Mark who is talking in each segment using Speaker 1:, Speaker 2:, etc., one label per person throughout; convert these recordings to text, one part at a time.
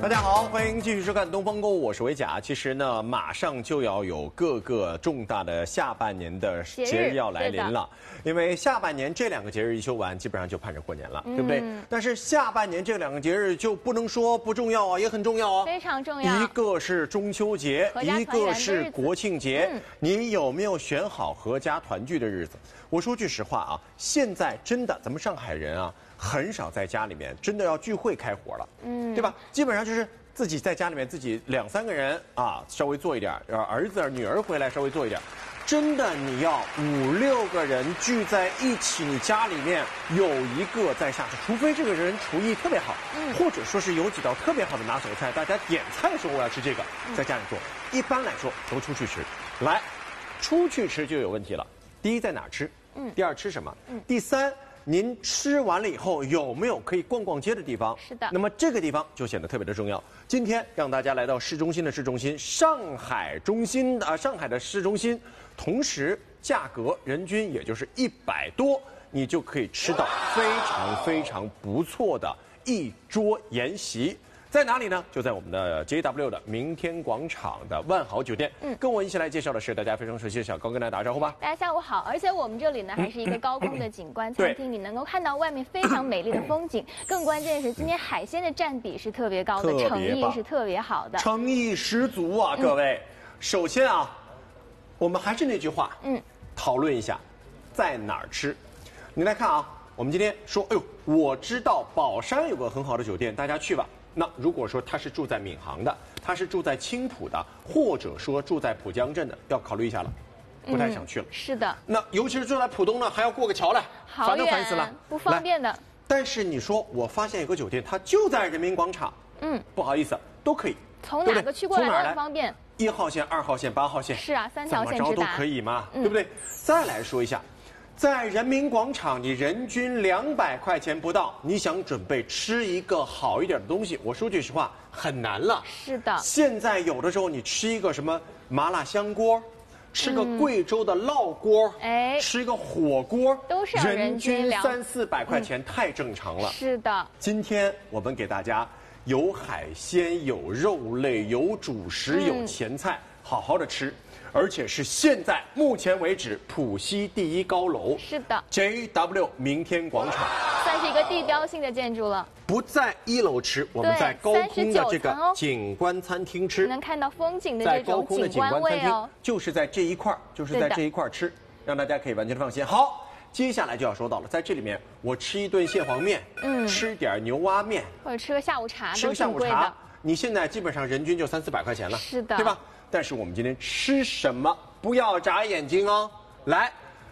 Speaker 1: 大家好，欢迎继续收看《东方购物》，我是维甲。其实呢，马上就要有各个重大的下半年的节日要来临了，因为下半年这2个节日一休完，基本上就盼着过年了，对不对？但是下半年这2个节日就不能说不重要啊，也很重要啊，
Speaker 2: 非常重要。
Speaker 1: 一个是中秋节，一个是国庆节。你有没有选好合家团聚的日子？我说句实话啊，现在真的咱们上海人啊，很少在家里面真的要聚会开火了，对吧？基本上就是自己在家里面自己2、3个人啊，稍微做一点，儿子女儿回来稍微做一点。真的你要5、6个人聚在一起，你家里面有一个在下厨，除非这个人厨艺特别好，或者说是有几道特别好的拿手菜，大家点菜的时候我要吃这个，在家里做。一般来说都出去吃，来，出去吃就有问题了。第一，在哪儿吃？第二，吃什么？第三，您吃完了以后有没有可以逛逛街的地方？
Speaker 2: 是的。
Speaker 1: 那么这个地方就显得特别的重要。今天让大家来到市中心的市中心，上海的市中心，同时价格人均也就是100多，你就可以吃到非常不错的一桌宴席。在哪里呢？就在我们的 JW 的明天广场的万豪酒店。跟我一起来介绍的是大家非常熟悉的小高，跟大家打招呼吧。
Speaker 2: 大家下午好，而且我们这里呢还是一个高空的景观餐厅，你能够看到外面非常美丽的风景。更关键是今天海鲜的占比是特别高的，诚意是特别好的，
Speaker 1: 诚意十足啊，各位。首先啊，我们还是那句话，讨论一下在哪儿吃。你来看啊，我们今天说，哎呦，我知道宝山有个很好的酒店，大家去吧。那如果说他是住在闵行的，他是住在青浦的，或者说住在浦江镇的，要考虑一下了，不太想去了。
Speaker 2: 是的。
Speaker 1: 那尤其是住在浦东呢，还要过个桥来，烦都烦死了，
Speaker 2: 不方便的。
Speaker 1: 但是你说我发现有个酒店，它就在人民广场，不好意思，都可以。
Speaker 2: 从哪个去过来都很方便。
Speaker 1: 1号线、2号线、8号线。
Speaker 2: 是啊，3条线
Speaker 1: 怎么着都可以嘛，对不对？再来说一下。在人民广场，你人均200块钱不到，你想准备吃一个好一点的东西，我说句实话，很难了。
Speaker 2: 是的。现
Speaker 1: 在有的时候你吃一个什么麻辣香锅，吃个贵州的烙锅，吃一个火锅，
Speaker 2: 都是
Speaker 1: 人均3、400块钱，太正常了。
Speaker 2: 是的。
Speaker 1: 今天我们给大家有海鲜、有肉类、有主食、有前菜，好好的吃。而且是现在目前为止浦西第1高楼，
Speaker 2: 是的
Speaker 1: ，JW 明天广场，
Speaker 2: 算是一个地标性的建筑了。
Speaker 1: 不在1楼吃，我们在高空的这个景观餐厅吃，
Speaker 2: 能看到风景的这种景观味哦。
Speaker 1: 就是在这一块，吃，让大家可以完全的放心。好，接下来就要说到了，在这里面我吃一顿蟹黄面，吃点牛蛙面，
Speaker 2: 或者吃个下午茶，
Speaker 1: 吃个下午茶，你现在基本上人均就3、400块钱了，
Speaker 2: 是的，
Speaker 1: 对吧？但是我们今天吃什么？不要眨眼睛哦！来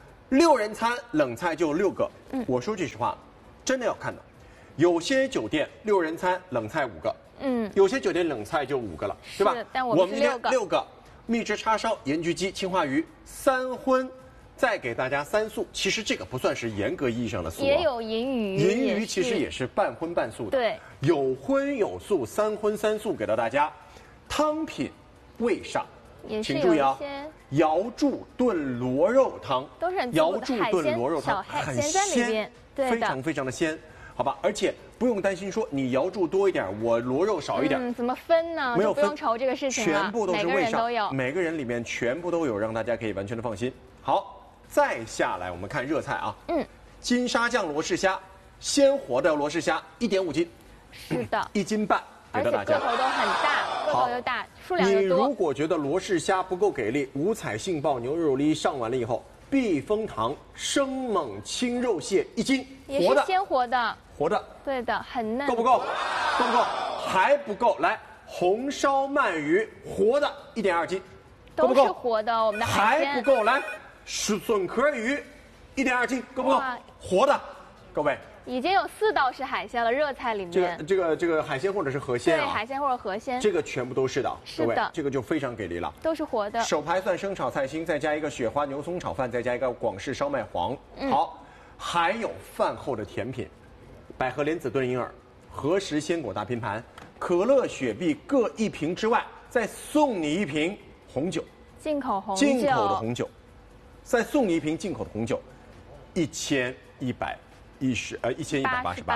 Speaker 1: ，6人餐，冷菜就6个。我说句实话，真的要看的。有些酒店6人餐，冷菜5个。有些酒店冷菜就5个了，对吧？
Speaker 2: 但我们是6个。
Speaker 1: 蜜汁叉烧、盐焗鸡、青花鱼，3荤，再给大家3素。其实这个不算是严格意义上的素，
Speaker 2: 也有银鱼。
Speaker 1: 银鱼其实也是半荤半素的。
Speaker 2: 对，
Speaker 1: 有荤有素，3荤3素给到大家。汤品味上，请注意啊，瑶柱炖螺肉汤
Speaker 2: 都是很
Speaker 1: 瑶柱炖螺肉汤，
Speaker 2: 很鲜，
Speaker 1: 非常的鲜，好吧？而且不用担心说你瑶柱多一点，我螺肉少一点，
Speaker 2: 怎么分呢？
Speaker 1: 没有分，
Speaker 2: 不用愁这个事情了，
Speaker 1: 全部都是味上，每个人里面全部都有，让大家可以完全的放心。好，再下来我们看热菜啊，金沙酱螺氏虾，鲜活的螺氏虾1.5斤，
Speaker 2: 是的
Speaker 1: ，1斤半。
Speaker 2: 而且个头都很大，个头又大，数量又多。
Speaker 1: 你如果觉得螺氏虾不够给力，五彩杏鲍牛肉粒上完了以后，避风塘生猛青肉蟹1斤，
Speaker 2: 也是鲜活的，对的，很嫩。
Speaker 1: 够不够？够不够？还不够。来，红烧鳗鱼活的1.2斤，够不够？
Speaker 2: 都是活的，我们的海鲜
Speaker 1: 还不够。来，笋壳鱼1.2斤，够不够？活的，各位。
Speaker 2: 已经有4道是海鲜了，热菜里面。
Speaker 1: 这个海鲜或者是河鲜啊，
Speaker 2: 对，海鲜或者河鲜，
Speaker 1: 这个全部都是的，
Speaker 2: 是的，
Speaker 1: 这个就非常给力了，
Speaker 2: 都是活的。
Speaker 1: 手排蒜生炒菜心，再加一个雪花牛松炒饭，再加一个广式烧麦黄。好，还有饭后的甜品，百合莲子炖银耳，何时鲜果大拼盘，可乐雪碧各1瓶之外，再送你1瓶红酒，
Speaker 2: 进口
Speaker 1: 的红酒，再送你1瓶进口的红酒，1188，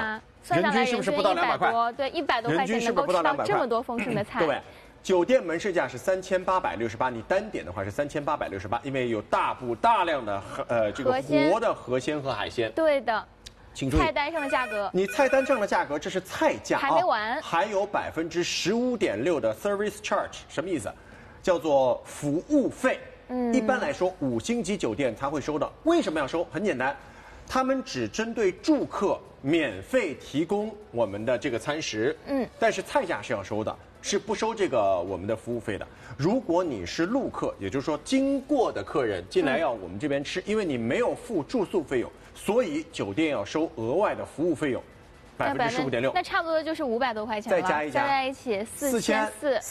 Speaker 2: 算下来
Speaker 1: 人均是不是不到200块？
Speaker 2: 对，100多块钱能够吃到这么多丰盛的菜。
Speaker 1: 对。酒店门市价是3868，你单点的话是3868，因为有大量的这个活的河鲜和海鲜。
Speaker 2: 对的。
Speaker 1: 请注意
Speaker 2: 菜单上的价格。你
Speaker 1: 菜单上的价格，这是菜价，
Speaker 2: 还没完，
Speaker 1: 还有15.6%的 service charge， 什么意思？叫做服务费。一般来说5星级酒店才会收的。为什么要收？很简单，他们只针对住客免费提供我们的这个餐食。但是菜价是要收的。是不收这个我们的服务费的。如果你是路客，也就是说经过的客人进来要我们这边吃，因为你没有付住宿费用，所以酒店要收额外的服务费用，15.6%。
Speaker 2: 那差不多就是500多块钱了。
Speaker 1: 再加
Speaker 2: 一起4400、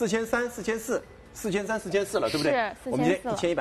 Speaker 1: 4400了，对不对？
Speaker 2: 是
Speaker 1: 我们今天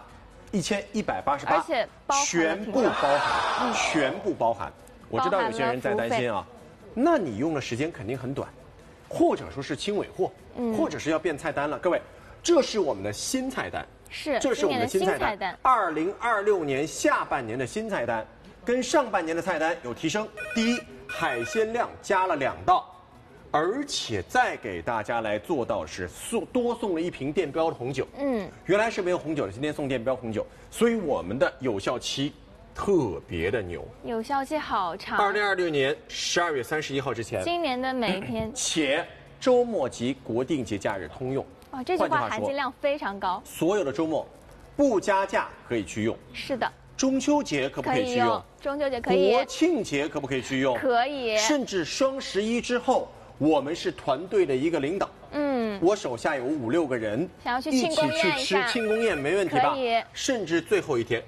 Speaker 1: 1118，1188，
Speaker 2: 而且
Speaker 1: 全部包含，全部包含。我知道有些人在担心啊，那你用的时间肯定很短。或者说是轻尾货，或者是要变菜单了。各位，这是我们的新菜单，这是我们的新菜单。2026年下半年的新菜单，跟上半年的菜单有提升。第一，海鲜量加了2道，而且再给大家来做到是多送了1瓶电标的红酒。原来是没有红酒的，今天送电标红酒，所以我们的有效期特别的牛，
Speaker 2: 有效期好长。
Speaker 1: 2026年12月31号之前，
Speaker 2: 今年的每一天，
Speaker 1: 且周末及国定节假日通用。
Speaker 2: 这句话含金量非常高。
Speaker 1: 所有的周末不加价可以去用。
Speaker 2: 是的。
Speaker 1: 中秋节可不可以去用？
Speaker 2: 中秋节可以。
Speaker 1: 国庆节可不可以去用？
Speaker 2: 可以。
Speaker 1: 甚至双11之后，我们是团队的一个领导。我手下有5、6个人，
Speaker 2: 想要去
Speaker 1: 一起去吃庆功宴，没问题吧？
Speaker 2: 可以。
Speaker 1: 甚至最后一天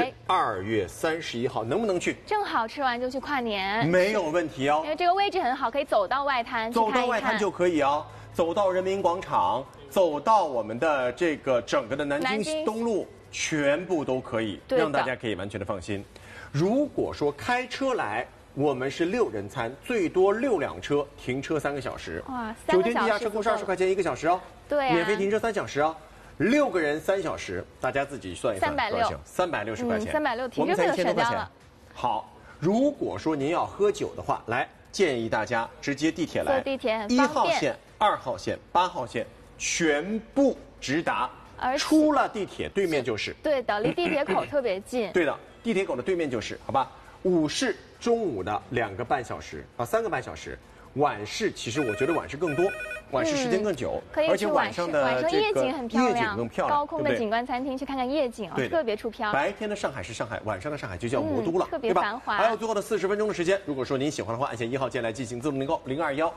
Speaker 1: 12月31号，能不能去？
Speaker 2: 正好吃完就去跨年，
Speaker 1: 没有问题哦。
Speaker 2: 因为这个位置很好，可以走到外滩去看一看。
Speaker 1: 走到外滩就可以哦，走到人民广场，走到我们的这个整个的南京东路，全部都可以，让大家可以完全的放心。如果说开车来，我们是6人餐，最多6辆车，停车3个小时。
Speaker 2: 哇，
Speaker 1: 酒店地下车库是20块钱1个小时哦。
Speaker 2: 对，
Speaker 1: 免费停车3小时哦。6个人3小时，大家自己算一算，360块钱
Speaker 2: ，360停车费都省掉了。
Speaker 1: 好，如果说您要喝酒的话，来建议大家直接地铁来，
Speaker 2: 坐地铁很方便。1
Speaker 1: 号线、2号线、8号线全部直达，出了地铁对面就是。
Speaker 2: 对的，离地铁口特别近。
Speaker 1: 对的，地铁口的对面就是，好吧？午市中午的2个半小时啊，3个半小时。晚市其实我觉得晚市更多，晚市时间更久，
Speaker 2: 而
Speaker 1: 且晚上的这个
Speaker 2: 夜景很漂亮，
Speaker 1: 夜景更漂亮，
Speaker 2: 高空的景观餐厅去看看夜景，特别出片。
Speaker 1: 白天的上海是上海，晚上的上海就叫魔都了，
Speaker 2: 特别繁华。
Speaker 1: 还有最后的40分钟的时间，如果说您喜欢的话，按下1号键来进行自动订购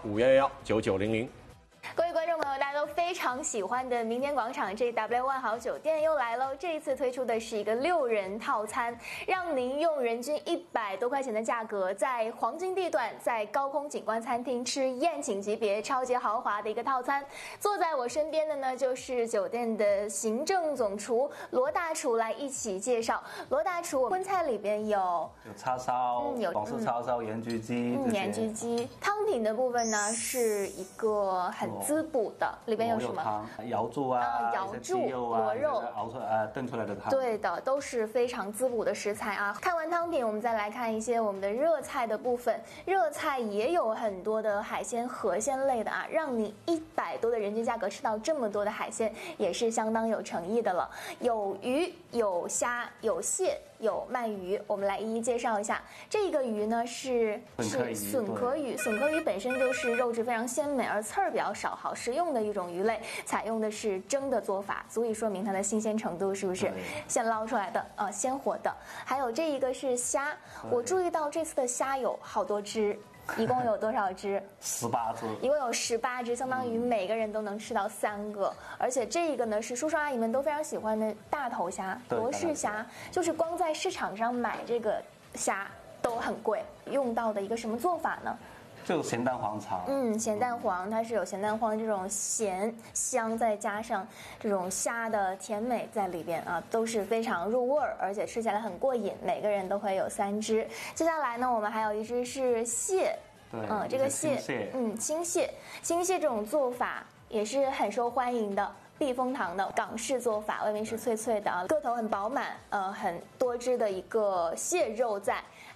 Speaker 1: ，0215119900。
Speaker 2: 各位观众朋友，大家都非常喜欢的明天广场JW 万豪酒店又来喽！这一次推出的是一个6人套餐，让您用人均100多块钱的价格，在黄金地段，在高空景观餐厅吃宴请级别、超级豪华的一个套餐。坐在我身边的呢，就是酒店的行政总厨罗大厨来一起介绍。罗大厨，荤菜里边有
Speaker 3: 叉烧，有广式叉烧、盐焗鸡，
Speaker 2: 盐焗鸡。汤品的部分呢，是一个很滋补的，里边有什么？
Speaker 3: 瑶柱啊，
Speaker 2: 瑶柱、螺肉
Speaker 3: 熬出炖出来的汤。
Speaker 2: 对的，都是非常滋补的食材啊。看完汤品，我们再来看一些我们的热菜的部分。热菜也有很多的海鲜、河鲜类的啊，让你100多的人均价格吃到这么多的海鲜，也是相当有诚意的了。有鱼、有虾、有蟹。有鳗鱼，我们来一一介绍一下。这个鱼呢是笋壳鱼，笋壳鱼本身就是肉质非常鲜美，而刺儿比较少，好食用的一种鱼类。采用的是蒸的做法，足以说明它的新鲜程度，是不是？现捞出来的鲜活的。还有这一个是虾，我注意到这次的虾有好多只。一共有多少只
Speaker 3: ？18只。
Speaker 2: 一共有18只，相当于每个人都能吃到3个。而且这个呢是叔叔阿姨们都非常喜欢的大头虾、罗氏虾，就是光在市场上买这个虾都很贵。用到的一个什么做法呢？
Speaker 3: 就咸蛋黄炒。
Speaker 2: 咸蛋黄它是有咸蛋黄这种咸香，再加上这种虾的甜美在里边啊，都是非常入味儿，而且吃起来很过瘾。每个人都会有3只。接下来呢，我们还有一只是蟹。
Speaker 3: 对，
Speaker 2: 这个蟹，青蟹这种做法也是很受欢迎的。避风塘的港式做法，外面是脆脆的啊，个头很饱满，很多汁的一个蟹肉在。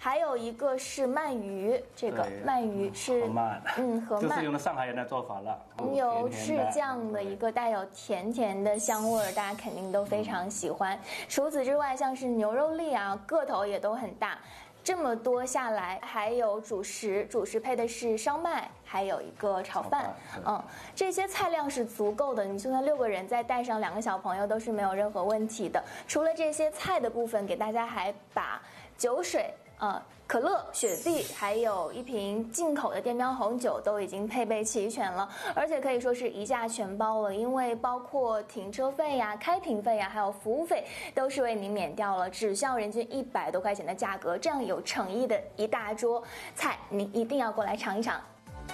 Speaker 2: 还有一个是鳗鱼，这个鳗鱼是
Speaker 3: 河鳗，就是用了上海人的做法了，
Speaker 2: 红油赤酱的一个带有甜甜的香味儿，大家肯定都非常喜欢。除此之外，像是牛肉粒啊，个头也都很大。这么多下来，还有主食配的是烧麦，还有一个炒饭。这些菜量是足够的，你就算6个人再带上2个小朋友都是没有任何问题的。除了这些菜的部分，给大家还把酒水可乐、雪碧，还有一瓶进口的电标红酒都已经配备齐全了，而且可以说是一价全包了，因为包括停车费呀、开瓶费呀，还有服务费都是为您免掉了，只需要人均100多块钱的价格，这样有诚意的一大桌菜，您一定要过来尝一尝。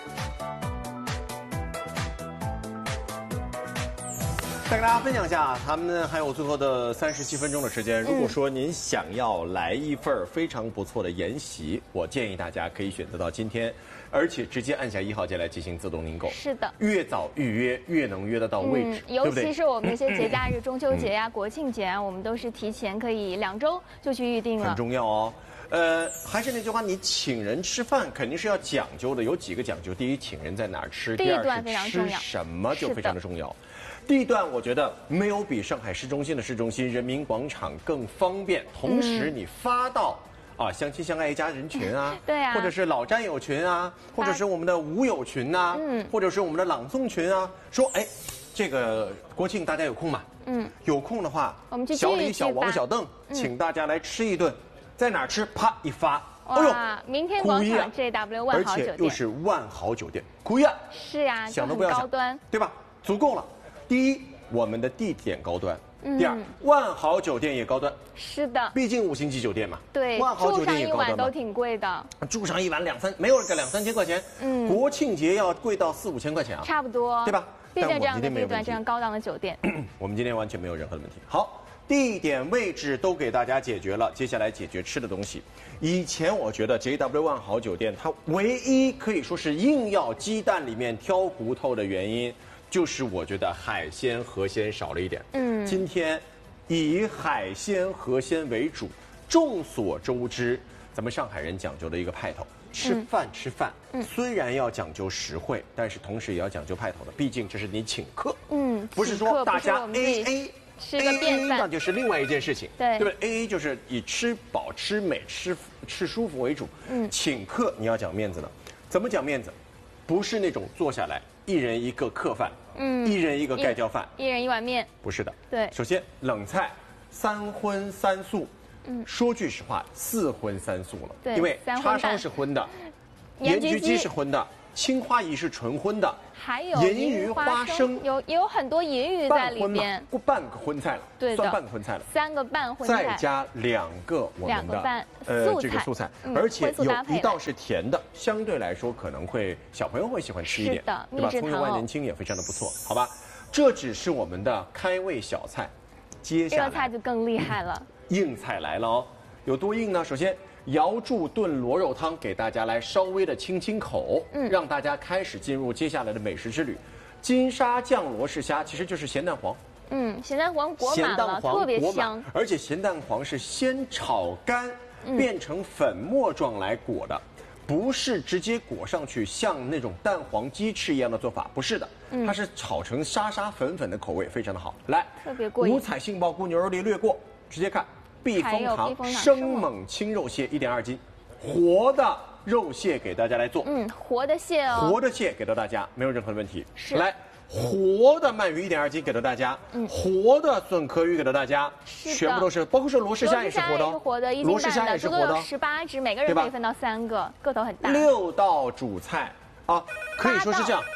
Speaker 1: 再跟大家分享一下，他们还有最后的37分钟的时间。如果说您想要来一份非常不错的研习，我建议大家可以选择到今天，而且直接按下1号键来进行自动订购。
Speaker 2: 是的，
Speaker 1: 越早预约越能约得到位置，
Speaker 2: 尤其是我们一些节假日，中秋节呀、国庆节啊，我们都是提前可以2周就去预定了，
Speaker 1: 很重要哦。还是那句话，你请人吃饭肯定是要讲究的，有几个讲究。第一，请人在哪儿吃；第二是吃什么就非常的重要。地段我觉得没有比上海市中心的市中心人民广场更方便，同时你发到相亲相爱一家人群啊，
Speaker 2: 对啊，
Speaker 1: 或者是老战友群啊，或者是我们的舞友群啊，或者是我们的朗诵群啊，说这个国庆大家有空吗？有空的话，
Speaker 2: 我们去
Speaker 1: 小李、小王、小邓，请大家来吃一顿，在哪儿吃？啪一发。
Speaker 2: 哇！明天广场 JW 万豪酒店，
Speaker 1: 而且又是万豪酒店，苦呀！
Speaker 2: 是啊，
Speaker 1: 想都不要想，
Speaker 2: 高端，
Speaker 1: 对吧？足够了。第一，我们的地点高端；第二，万豪酒店也高端。
Speaker 2: 是的，
Speaker 1: 毕竟5星级酒店嘛。
Speaker 2: 对，
Speaker 1: 万豪酒店也高端
Speaker 2: 住上一晚都挺贵的。
Speaker 1: 住上一晚没有个2-3千块钱。国庆节要贵到4-5千块钱啊。
Speaker 2: 差不多，
Speaker 1: 对吧？
Speaker 2: 毕竟这样的地段，这样高档的酒店，
Speaker 1: 我们今天完全没有任何的问题。好。地点位置都给大家解决了，接下来解决吃的东西。以前我觉得 JW 万豪酒店它唯一可以说是硬要鸡蛋里面挑骨头的原因，就是我觉得海鲜河鲜少了一点。今天以海鲜河鲜为主。众所周知，咱们上海人讲究的一个派头，吃饭，虽然要讲究实惠，但是同时也要讲究派头的，毕竟这是你请客，不是说大家 AA。
Speaker 2: 吃个便饭，
Speaker 1: 那就是另外一件事情，
Speaker 2: 对
Speaker 1: 不对 ？AA 就是以吃饱、吃美、吃舒服为主。请客你要讲面子的，怎么讲面子？不是那种坐下来一人一个客饭，一人一个盖浇饭，
Speaker 2: 一人一碗面，
Speaker 1: 不是的。
Speaker 2: 对，
Speaker 1: 首先冷菜3荤3素，说句实话4荤3素了，
Speaker 2: 对，
Speaker 1: 因为叉烧是荤的，盐焗鸡是荤的。青花鱼是纯荤的，
Speaker 2: 还有
Speaker 1: 银鱼花生，
Speaker 2: 有很多银鱼在里边，
Speaker 1: 半个荤菜了，
Speaker 2: 对的，
Speaker 1: 算半个荤菜了
Speaker 2: ，3个半荤菜，
Speaker 1: 再加2个我们的这个素菜，而且有一道是甜的，相对来说可能会小朋友会喜欢吃一点，对吧？葱油万年青也非常的不错，好吧？这只是我们的开胃小菜，接下来
Speaker 2: 热菜就更厉害了，
Speaker 1: 硬菜来了哦，有多硬呢？首先。瑶柱炖螺肉汤给大家来稍微的清口，让大家开始进入接下来的美食之旅。金沙酱罗氏虾其实就是咸蛋黄，
Speaker 2: 咸蛋黄裹满了，特别香，
Speaker 1: 而且咸蛋黄是先炒干，变成粉末状来裹的，不是直接裹上去像那种蛋黄鸡翅一样的做法，不是的，它是炒成沙沙粉粉的口味，非常的好。来，
Speaker 2: 特别过瘾。
Speaker 1: 五彩杏鲍菇牛肉粒略过，直接看。避风塘生猛青肉蟹1.2斤，活的肉蟹给大家来做。
Speaker 2: 活的蟹哦，
Speaker 1: 活的蟹给到大家，没有任何的问题。来，活的鳗鱼1.2斤给到大家，活的笋壳鱼给到大家，全部都是，包括是罗氏虾也是活的，
Speaker 2: 罗氏虾也是活的，18只，每个人可以分到3个，个头很大。
Speaker 1: 6道主菜啊，可以说是这样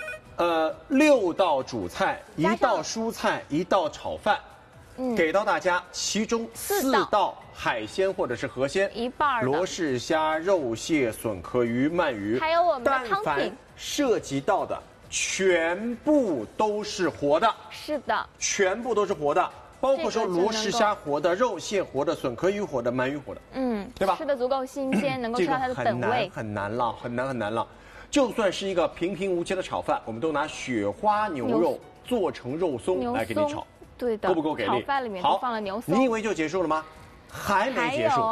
Speaker 1: ，6道主菜，1道蔬菜，1道炒饭。给到大家，其中4道海鲜或者是河鲜，
Speaker 2: 一半
Speaker 1: 罗氏虾、肉蟹、笋壳鱼、鳗鱼，
Speaker 2: 还有我们的汤品，
Speaker 1: 但凡涉及到的全部都是活的。
Speaker 2: 是的，
Speaker 1: 全部都是活的，包括说罗氏虾活的、肉蟹活的、笋壳鱼活的、鳗鱼活的，对吧？
Speaker 2: 吃的足够新鲜，能够吃到它的本味。
Speaker 1: 很难了。就算是一个平平无奇的炒饭，我们都拿雪花牛肉做成肉松来给你炒。
Speaker 2: 对的，
Speaker 1: 够不够给力？
Speaker 2: 炒饭里面都放了牛松。
Speaker 1: 你以为就结束了吗？还没结束。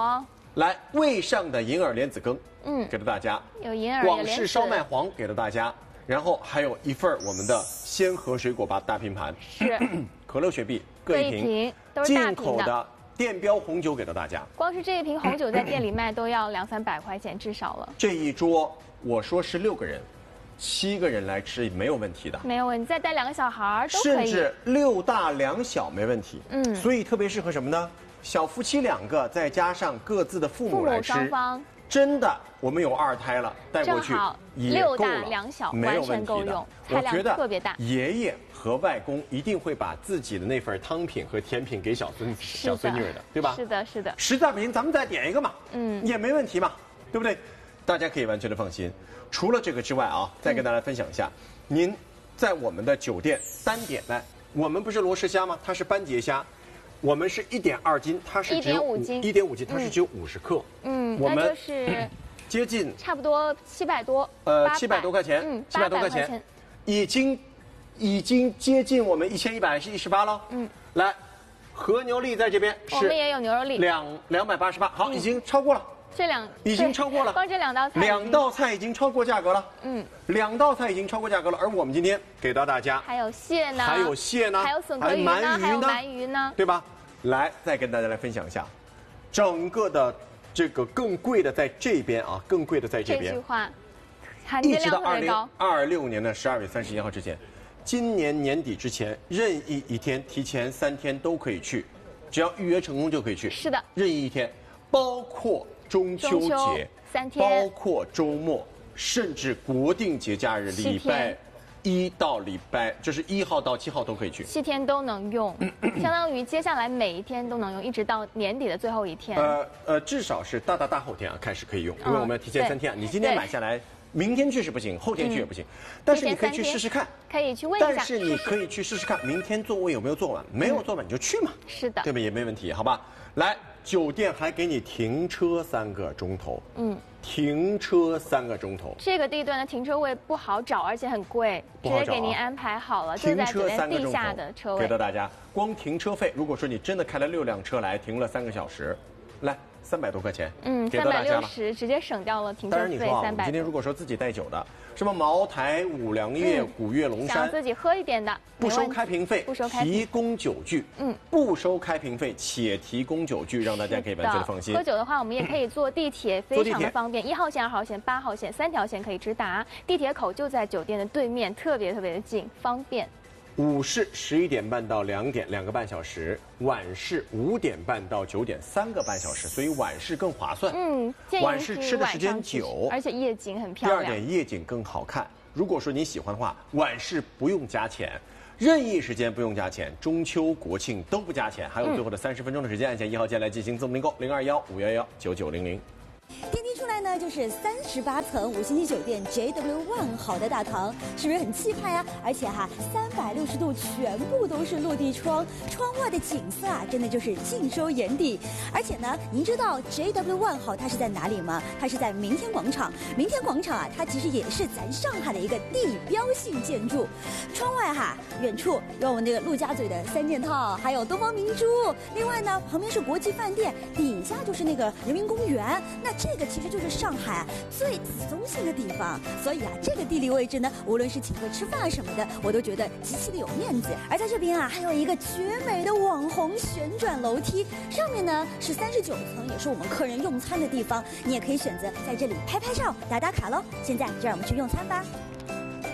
Speaker 1: 来，味上的银耳莲子羹，给到大家。
Speaker 2: 有银耳，
Speaker 1: 广式烧麦黄给到大家，然后还有一份我们的鲜河水果吧大拼盘，
Speaker 2: 是
Speaker 1: 可乐雪碧各一瓶，
Speaker 2: 都是大瓶的。
Speaker 1: 进口的电标红酒给到大家。
Speaker 2: 光是这一瓶红酒在店里卖都要200-300块钱至少了。
Speaker 1: 这一桌我说是6个人。7个人来吃没有问题的，
Speaker 2: 没有问题，再带2个小孩都可以，
Speaker 1: 甚至6大2小没问题。所以特别适合什么呢？小夫妻2个，再加上各自的父母来吃，
Speaker 2: 双方
Speaker 1: 真的，我们有2胎了，带过去也够了，
Speaker 2: 6大2小
Speaker 1: 没有问题
Speaker 2: 够用，
Speaker 1: 我觉得
Speaker 2: 特别大。
Speaker 1: 爷爷和外公一定会把自己的那份汤品和甜品给小孙女的，对吧？
Speaker 2: 是的，是的。
Speaker 1: 实在不行，咱们再点一个嘛，也没问题嘛，对不对？大家可以完全的放心。除了这个之外啊，再跟大家分享一下，您在我们的酒店单点来，我们不是罗氏虾吗？它是斑节虾，我们是1.2斤，它是只有1.5斤，它是只有50克。我们
Speaker 2: 那就是
Speaker 1: 接近
Speaker 2: 差不多700多
Speaker 1: ，700多块钱，700多块钱，已经接近我们1118了。来，和牛粒在这边是，
Speaker 2: 我们也有牛肉粒
Speaker 1: ，288，好，已经超过了。已经超过了，
Speaker 2: 光这2道菜
Speaker 1: ，2道菜已经超过价格了。2道菜已经超过价格了，而我们今天给到大家
Speaker 2: 还有蟹呢，
Speaker 1: 还有
Speaker 2: 笋壳鱼呢，还有鳗鱼呢，
Speaker 1: 对吧？来，再跟大家来分享一下，整个的这个更贵的在这边啊，更贵的在这边。
Speaker 2: 这句话，含金量特别高。
Speaker 1: 2026年的12月31号之前，今年年底之前，任意一天，提前3天都可以去，只要预约成功就可以去。
Speaker 2: 是的，
Speaker 1: 任意一天，包括中秋节
Speaker 2: 3天，
Speaker 1: 包括周末，甚至国定节假日，礼拜1到就是1号到7号都可以去
Speaker 2: ，7天都能用，相当于接下来每一天都能用，一直到年底的最后一天。
Speaker 1: 至少是大后天啊开始可以用，因为我们要提前3天。你今天买下来，明天去是不行，后天去也不行，但是你可以去试试看，
Speaker 2: 可以去问一下。
Speaker 1: 但是你可以去试试看，明天座位有没有坐完，没有坐完你就去嘛。
Speaker 2: 是的，
Speaker 1: 对吧？也没问题，好吧？来。酒店还给你停车3个钟头，停车3个钟头。
Speaker 2: 这个地段的停车位不好找，而且很贵，直接给您安排好了，就在酒店地下的车位。
Speaker 1: 给到大家，光停车费，如果说你真的开了6辆车来，停了3个小时，来300多块钱，给到大家了
Speaker 2: ，360直接省掉了停车费300。
Speaker 1: 当然你说啊，我们今天如果说自己带酒的，什么茅台、五粮液、古越龙山，
Speaker 2: 想自己喝一点的，
Speaker 1: 不收开瓶费，
Speaker 2: 不收开瓶，
Speaker 1: 提供酒具，不收开瓶费，且提供酒具，让大家可以完全的放心。
Speaker 2: 喝酒的话，我们也可以坐地铁，非常的方便，1号线、2号线、8号线3条线可以直达，地铁口就在酒店的对面，特别的近，方便。
Speaker 1: 午市11点半到2点2个半小时，晚市5点半到9点3个半小时，所以晚市更划算。晚市吃的时间久，
Speaker 2: 而且夜景很漂亮。
Speaker 1: 第2点，夜景更好看。如果说你喜欢的话，晚市不用加钱，任意时间不用加钱，中秋国庆都不加钱，还有最后的30分钟的时间，按下1号键来进行自动订购，0215119900。
Speaker 4: 电梯出来呢，就是38层5星级酒店 JW 万豪的大堂，是不是很气派啊？而且360度全部都是落地窗，窗外的景色啊，真的就是尽收眼底。而且呢，您知道 JW 万豪它是在哪里吗？它是在明天广场。明天广场啊，它其实也是咱上海的一个地标性建筑。窗外远处有我们这个陆家嘴的3件套，还有东方明珠。另外呢，旁边是国际饭店，底下就是那个人民公园。那这个其实就是上海最子中心的地方，所以这个地理位置呢，无论是请客吃饭什么的，我都觉得极其的有面子。而在这边还有一个绝美的网红旋转楼梯，上面呢是39层，也是我们客人用餐的地方，你也可以选择在这里拍拍照、打打卡喽。现在就让我们去用餐吧。